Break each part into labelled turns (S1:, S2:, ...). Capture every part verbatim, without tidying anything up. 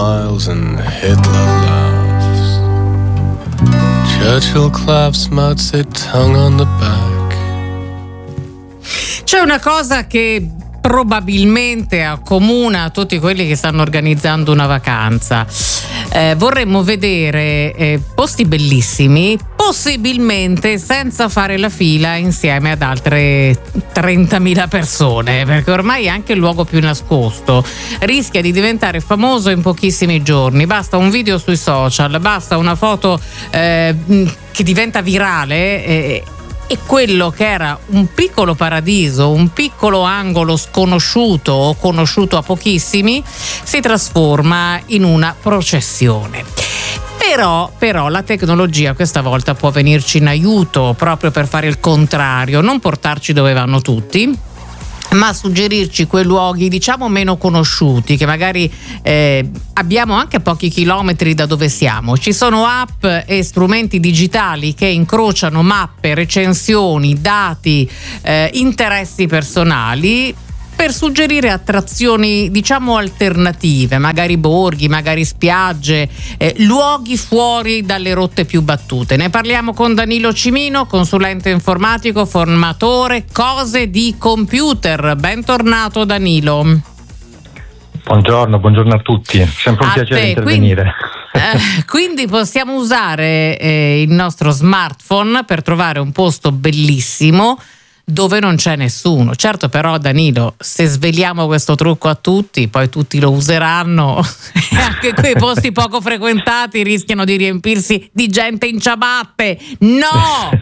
S1: smiles and Hitler laughs. Churchill claps Mao Zedong on the back.
S2: C'è una cosa che probabilmente accomuna tutti quelli che stanno organizzando una vacanza. Eh, vorremmo vedere eh, posti bellissimi, possibilmente senza fare la fila insieme ad altre trentamila persone, perché ormai anche il luogo più nascosto rischia di diventare famoso in pochissimi giorni. Basta un video sui social, basta una foto eh, che diventa virale eh, e quello che era un piccolo paradiso, un piccolo angolo sconosciuto o conosciuto a pochissimi, si trasforma in una processione. Però, però la tecnologia questa volta può venirci in aiuto proprio per fare il contrario, non portarci dove vanno tutti, ma suggerirci quei luoghi diciamo meno conosciuti, che magari eh, abbiamo anche a pochi chilometri da dove siamo. Ci sono app e strumenti digitali che incrociano mappe, recensioni, dati, eh, interessi personali per suggerire attrazioni diciamo alternative, magari borghi, magari spiagge, eh, luoghi fuori dalle rotte più battute. Ne parliamo con Danilo Cimino, consulente informatico, formatore, cose di computer. Bentornato Danilo.
S3: Buongiorno, buongiorno a tutti, sempre un
S2: a
S3: piacere
S2: te.
S3: intervenire.
S2: Quindi, eh, quindi possiamo usare eh, il nostro smartphone per trovare un posto bellissimo dove non c'è nessuno. Certo, però Danilo, se sveliamo questo trucco a tutti, poi tutti lo useranno e anche quei posti poco frequentati rischiano di riempirsi di gente in ciabatte. No!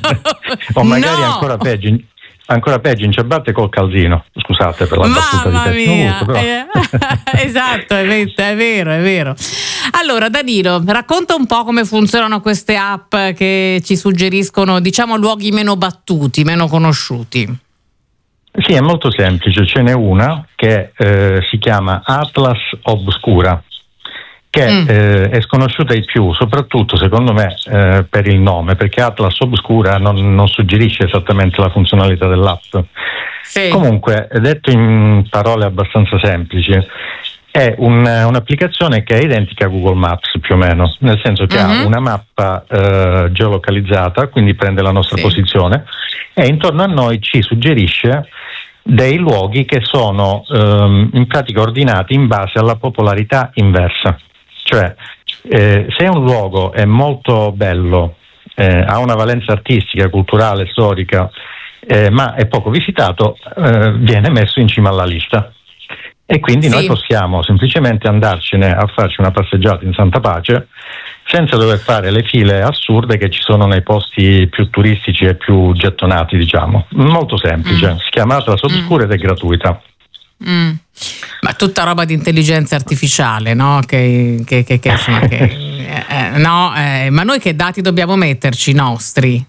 S3: O magari
S2: no!
S3: ancora peggio, in, ancora peggio in ciabatte col calzino. Scusate per la battuta
S2: Mamma
S3: di pessimo
S2: mia!
S3: gusto, però.
S2: Eh, esatto, è vero, è vero, è vero. Allora Danilo, racconta un po' come funzionano queste app che ci suggeriscono, diciamo, luoghi meno battuti, meno conosciuti.
S3: Sì, è molto semplice, ce n'è una che eh, si chiama Atlas Obscura, che mm. eh, è sconosciuta di più, soprattutto secondo me eh, per il nome, perché Atlas Obscura non, non suggerisce esattamente la funzionalità dell'app.
S2: Sì.
S3: Comunque, detto in parole abbastanza semplici, è un, un'applicazione che è identica a Google Maps più o meno, nel senso che mm-hmm. ha una mappa eh, geolocalizzata, quindi prende la nostra sì. posizione e intorno a noi ci suggerisce dei luoghi che sono ehm, in pratica ordinati in base alla popolarità inversa. Cioè, eh, se un luogo è molto bello, eh, ha una valenza artistica, culturale, storica, eh, ma è poco visitato, eh, viene messo in cima alla lista. E quindi sì. noi possiamo semplicemente andarcene a farci una passeggiata in santa pace senza dover fare le file assurde che ci sono nei posti più turistici e più gettonati, diciamo. Molto semplice, mm. si chiama Atlas Obscura mm. ed è gratuita.
S2: Mm. Ma tutta roba di intelligenza artificiale, no? Che, che, che, che, insomma, che eh, no, eh, ma noi che dati dobbiamo metterci nostri?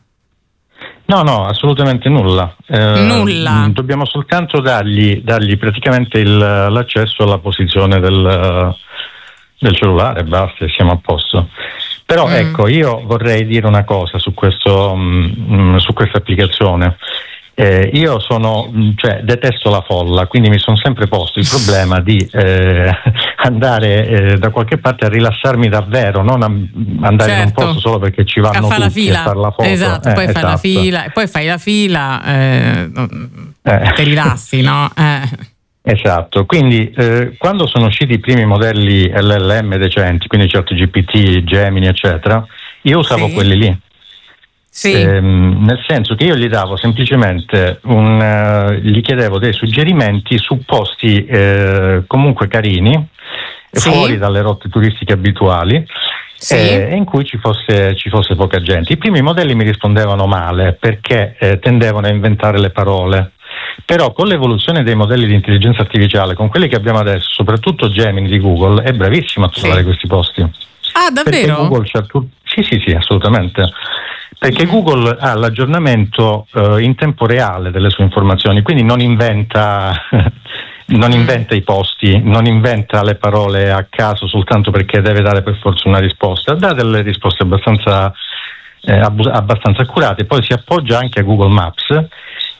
S3: No, no, assolutamente nulla. Eh,
S2: nulla.
S3: Dobbiamo soltanto dargli, dargli praticamente il, l'accesso alla posizione del, del cellulare, basta, e siamo a posto. Però mm. ecco, io vorrei dire una cosa su questo, mh, su questa applicazione. Eh, io sono, cioè, detesto la folla, quindi mi sono sempre posto il problema di eh, andare eh, da qualche parte a rilassarmi davvero, non a, andare certo. in un posto solo perché ci vanno
S2: a
S3: tutti a fare la foto.
S2: Esatto,
S3: eh,
S2: poi
S3: esatto.
S2: fai la fila, poi fai la fila, eh,
S3: eh.
S2: ti rilassi, no? Eh.
S3: Esatto, quindi eh, quando sono usciti i primi modelli L L M decenti, quindi ChatGPT, Gemini, eccetera, io usavo sì. quelli lì.
S2: Sì.
S3: Eh, nel senso che io gli davo semplicemente un, uh, gli chiedevo dei suggerimenti su posti eh, comunque carini, sì. fuori dalle rotte turistiche abituali, sì. eh, in cui ci fosse, ci fosse poca gente. I primi modelli mi rispondevano male perché eh, tendevano a inventare le parole, però con l'evoluzione dei modelli di intelligenza artificiale, con quelli che abbiamo adesso, soprattutto Gemini di Google, è bravissimo a trovare sì. questi posti.
S2: Ah, davvero?
S3: Perché Google c'ha tu- sì, sì, sì, assolutamente. Perché Google ha l'aggiornamento eh, in tempo reale delle sue informazioni, quindi non inventa, non inventa i posti, non inventa le parole a caso soltanto perché deve dare per forza una risposta, dà delle risposte abbastanza, eh, abbus- abbastanza accurate, poi si appoggia anche a Google Maps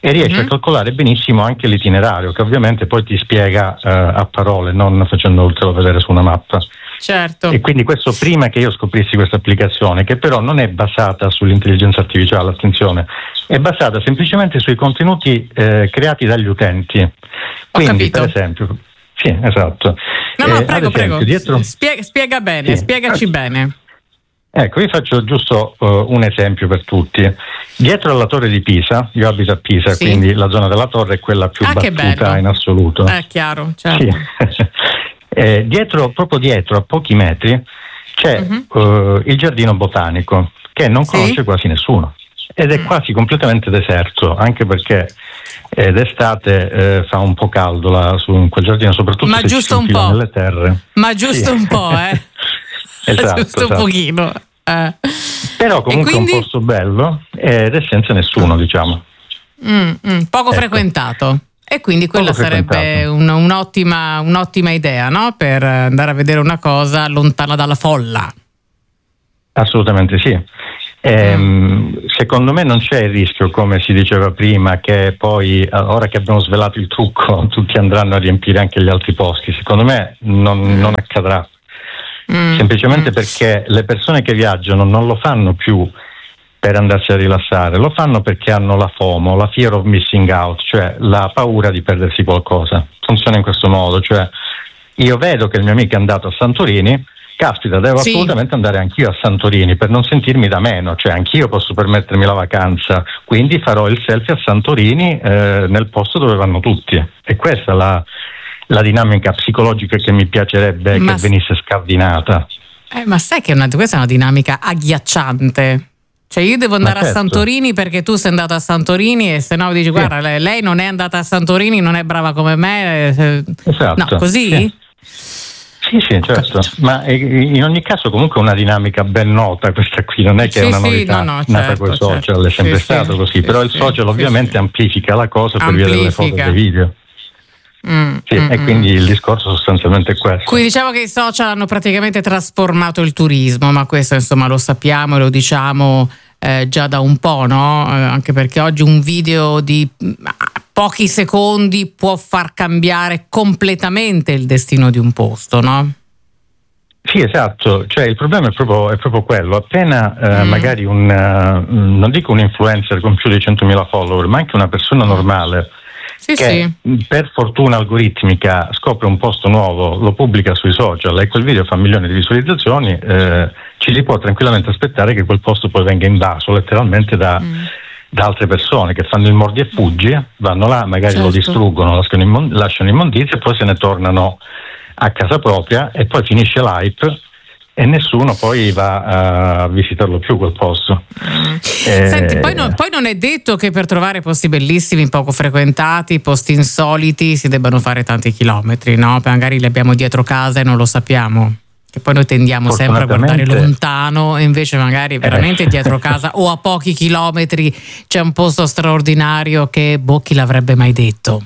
S3: e riesce
S2: Mm-hmm.
S3: a calcolare benissimo anche l'itinerario, che ovviamente poi ti spiega eh, a parole, non facendotelo vedere su una mappa.
S2: Certo.
S3: E quindi questo prima che io scoprissi questa applicazione, che però non è basata sull'intelligenza artificiale, attenzione, è basata semplicemente sui contenuti eh, creati dagli utenti. Quindi,
S2: capito.
S3: per esempio, sì, esatto.
S2: No, no,
S3: Eh, ad
S2: prego,
S3: esempio,
S2: prego.
S3: dietro-
S2: Spiega, spiega bene,
S3: Sì.
S2: spiegaci bene.
S3: Ecco, vi faccio giusto uh, un esempio per tutti. Dietro alla torre di Pisa, io abito a Pisa,
S2: Sì.
S3: quindi la zona della torre è quella più
S2: Ah, che
S3: battuta
S2: bello.
S3: in assoluto.
S2: È chiaro, certo.
S3: Sì. Eh, dietro, proprio dietro, a pochi metri, c'è
S2: Mhm.
S3: uh, il giardino botanico, che non
S2: Sì.
S3: conosce quasi nessuno. Ed è
S2: Mm.
S3: quasi completamente deserto, anche perché eh, d'estate eh, fa un po' caldo là, su in quel giardino, soprattutto
S2: Ma
S3: se ci
S2: giusto
S3: si
S2: un
S3: infila
S2: po'.
S3: nelle terre.
S2: Ma giusto
S3: Sì.
S2: un po', eh.
S3: Esatto,
S2: giusto un
S3: esatto.
S2: pochino. Eh.
S3: Però comunque
S2: E
S3: è un
S2: quindi?
S3: posto bello ed è senza nessuno, diciamo.
S2: Mm, mm, poco
S3: Ecco.
S2: frequentato. E quindi quella
S3: Poco
S2: sarebbe
S3: frequentato.
S2: un- un'ottima, un'ottima idea, no? Per andare a vedere una cosa lontana dalla folla.
S3: Assolutamente sì. Ehm, Secondo me non c'è il rischio, come si diceva prima, che poi, ora che abbiamo svelato il trucco, tutti andranno a riempire anche gli altri posti. Secondo me non, non accadrà.
S2: Mm,
S3: Semplicemente
S2: mm.
S3: perché le persone che viaggiano non lo fanno più per andarsi a rilassare, lo fanno perché hanno la FOMO, la fear of missing out, cioè la paura di perdersi qualcosa. Funziona in questo modo, cioè io vedo che il mio amico è andato a Santorini, caspita, devo
S2: Sì.
S3: assolutamente andare anch'io a Santorini per non sentirmi da meno, cioè anch'io posso permettermi la vacanza, quindi farò il selfie a Santorini eh, nel posto dove vanno tutti. E questa è la, la dinamica psicologica che mi piacerebbe
S2: Ma
S3: che
S2: s-
S3: venisse scardinata.
S2: Eh, ma sai che è una- questa è una dinamica agghiacciante. Cioè io devo andare
S3: certo.
S2: a Santorini perché tu sei andato a Santorini e se no dici guarda lei, lei non è andata a Santorini, non è brava come me. eh,
S3: Esatto.
S2: No, così?
S3: Sì. Sì, sì, certo,
S2: capito.
S3: ma eh, in ogni caso comunque è una dinamica ben nota questa qui, non è che
S2: Sì,
S3: è una
S2: sì,
S3: novità
S2: no, no,
S3: nata
S2: certo,
S3: con i social,
S2: certo.
S3: è sempre
S2: Sì,
S3: stato
S2: sì,
S3: così,
S2: sì,
S3: però il
S2: sì,
S3: social
S2: sì,
S3: ovviamente
S2: sì.
S3: amplifica la cosa per via delle foto e
S2: Amplifica.
S3: dei video.
S2: Mm,
S3: Sì,
S2: mm,
S3: e
S2: mm.
S3: quindi il discorso sostanzialmente è questo.
S2: Quindi diciamo che i social hanno praticamente trasformato il turismo, ma questo insomma lo sappiamo e lo diciamo eh, già da un po', no? Eh, anche perché oggi un video di mm, pochi secondi può far cambiare completamente il destino di un posto, no?
S3: Sì, esatto, cioè il problema è proprio, è proprio quello, appena eh,
S2: Mm.
S3: magari un, eh, non dico un influencer con più di centomila follower, ma anche una persona normale
S2: Sì,
S3: che
S2: sì.
S3: per fortuna algoritmica scopre un posto nuovo, lo pubblica sui social e quel video fa milioni di visualizzazioni, eh, ci si può tranquillamente aspettare che quel posto poi venga invaso letteralmente da,
S2: Mm.
S3: da altre persone che fanno il mordi e fuggi, vanno là, magari lo
S2: Certo.
S3: distruggono, lasciano, immon- lasciano immondizia e poi se ne tornano a casa propria e poi finisce l'hype e nessuno poi va a visitarlo più quel posto. Eh,
S2: Senti, poi, no- poi non è detto che per trovare posti bellissimi, poco frequentati, posti insoliti si debbano fare tanti chilometri, no? Magari li abbiamo dietro casa e non lo sappiamo. Che poi noi tendiamo sempre a guardare
S3: Fortunatamente-
S2: lontano e invece magari veramente
S3: Eh.
S2: dietro casa o a pochi chilometri c'è un posto straordinario che boh, chi l'avrebbe mai detto.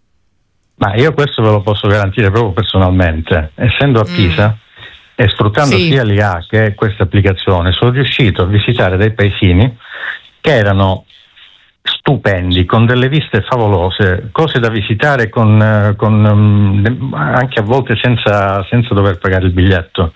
S3: Ma io questo ve lo posso garantire proprio personalmente. Essendo a Pisa e sfruttando
S2: Sì.
S3: sia l'I A che questa applicazione, sono riuscito a visitare dei paesini che erano stupendi, con delle viste favolose, cose da visitare con, eh, con, um, anche a volte senza, senza dover pagare il biglietto.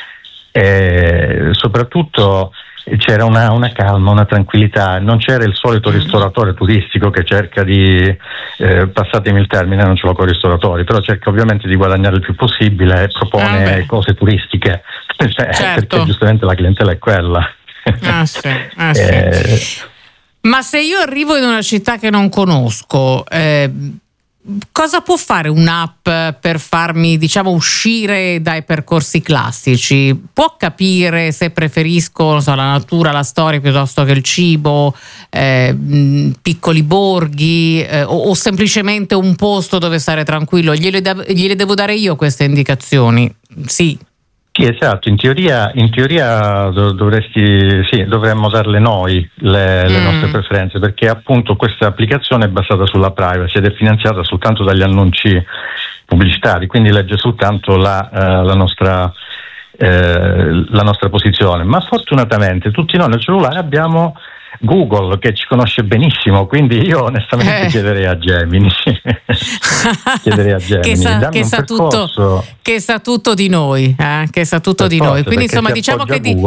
S3: E soprattutto c'era una, una calma, una tranquillità, non c'era il solito ristoratore turistico che cerca di, eh, passatemi il termine, non ce l'ho con i ristoratori, però cerca ovviamente di guadagnare il più possibile e propone
S2: Ah, beh.
S3: cose turistiche, cioè,
S2: Certo.
S3: perché giustamente la clientela è quella.
S2: Ah, sì, ah, sì.
S3: Eh,
S2: Ma se io arrivo in una città che non conosco, eh, cosa può fare un'app per farmi, diciamo, uscire dai percorsi classici? Può capire se preferisco, non so, la natura, la storia piuttosto che il cibo, eh, mh, piccoli borghi eh, o, o semplicemente un posto dove stare tranquillo? Gliele, da- gliele devo dare io queste indicazioni? Sì.
S3: Sì, esatto, in teoria, in teoria dov- dovresti, sì, dovremmo darle noi le, le
S2: Mm.
S3: nostre preferenze, perché appunto questa applicazione è basata sulla privacy ed è finanziata soltanto dagli annunci pubblicitari, quindi legge soltanto la, eh, la nostra eh, la nostra posizione. Ma fortunatamente tutti noi nel cellulare abbiamo Google, che ci conosce benissimo, quindi io onestamente
S2: eh.
S3: chiederei a Gemini. chiederei a Gemini
S2: che sa, che
S3: un
S2: sa tutto, che sa tutto di noi, eh? che sa tutto di
S3: forza,
S2: noi. Quindi insomma diciamo che di,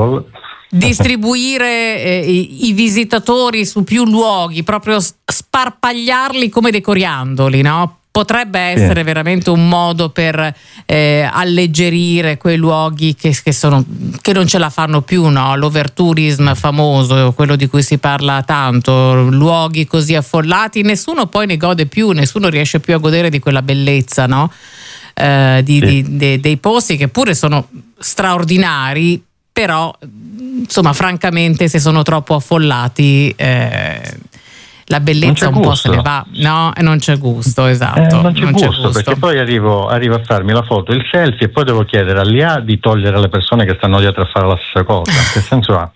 S2: distribuire eh, i, i visitatori su più luoghi, proprio sparpagliarli come dei coriandoli, no? Potrebbe essere sì. veramente un modo per eh, alleggerire quei luoghi che, che, sono, che non ce la fanno più, no? L'overtourism famoso, quello di cui si parla tanto, luoghi così affollati, nessuno poi ne gode più, nessuno riesce più a godere di quella bellezza, no? Eh, di, sì. di, de, dei posti che pure sono straordinari, però insomma francamente se sono troppo affollati eh, la bellezza un po' se ne va, no? E non c'è gusto, esatto.
S3: Eh, non c'è, non gusto, c'è gusto, perché poi arrivo, arrivo a farmi la foto, il selfie, e poi devo chiedere all'I A di togliere le persone che stanno dietro a fare la stessa cosa. Che senso ha?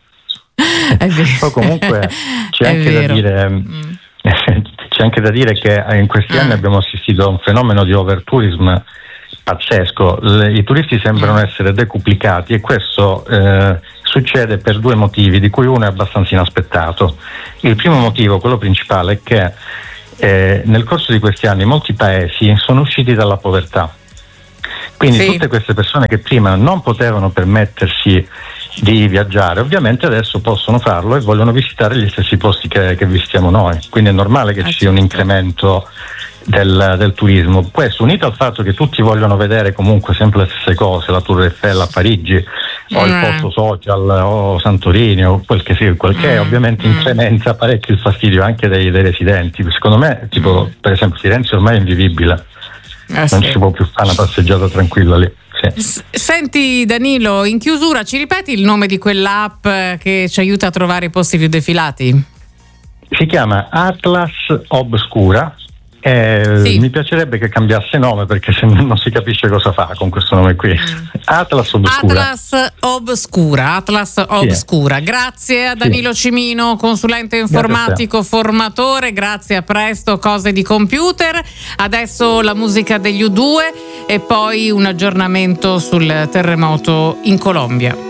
S3: Poi comunque c'è anche da dire, mm. c'è anche da dire che in questi mm. anni abbiamo assistito a un fenomeno di overtourism pazzesco. Le, I turisti sembrano mm. essere decuplicati, e questo eh, succede per due motivi, di cui uno è abbastanza inaspettato. Il primo motivo, quello principale, è che eh, nel corso di questi anni molti paesi sono usciti dalla povertà. Quindi sì. tutte queste persone che prima non potevano permettersi di viaggiare, ovviamente adesso possono farlo e vogliono visitare gli stessi posti che, che visitiamo noi. Quindi è normale che ah, ci sia certo. un incremento Del, del turismo. Questo unito al fatto che tutti vogliono vedere comunque sempre le stesse cose, la Tour Eiffel a Parigi mm. o il posto social o Santorini o quel che sia, quel che mm. ovviamente mm. incrementa parecchio il fastidio anche dei, dei residenti. Secondo me, tipo mm. per esempio Firenze ormai è invivibile, eh, non sì. si può più fare una passeggiata tranquilla lì. Sì.
S2: S- Senti Danilo, in chiusura ci ripeti il nome di quell'app che ci aiuta a trovare i posti più defilati?
S3: Si chiama Atlas Obscura. Eh, sì. Mi piacerebbe che cambiasse nome, perché se non si capisce cosa fa con questo nome qui. Mm. Atlas Obscura. Atlas
S2: Obscura, Atlas Obscura. Sì. Grazie a Danilo sì. Cimino, consulente informatico, formatore. Grazie, a presto, cose di computer. Adesso la musica degli U due e poi un aggiornamento sul terremoto in Colombia.